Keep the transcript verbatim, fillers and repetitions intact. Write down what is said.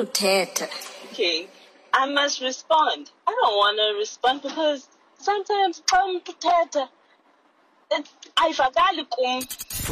uthetha. Okay, I must respond. I don't want to respond because sometimes xa umuntu uthetha ayivakali kum.